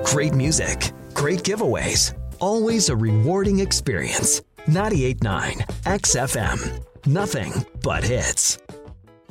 Great music, great giveaways, always a rewarding experience. 98.9 XFM. Nothing but hits.